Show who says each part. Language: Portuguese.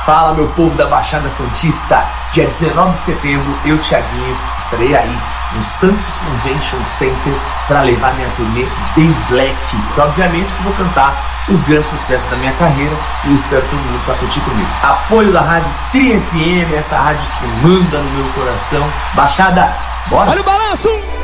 Speaker 1: Fala, meu povo da Baixada Santista. Dia 19 de setembro, eu, Thiaguinho, estarei aí no Santos Convention Center para levar minha turnê bem black. Que obviamente que vou cantar os grandes sucessos da minha carreira e espero todo mundo para curtir comigo. Apoio da Rádio Tri FM, essa rádio que manda no meu coração. Baixada, bora!
Speaker 2: Olha o balanço!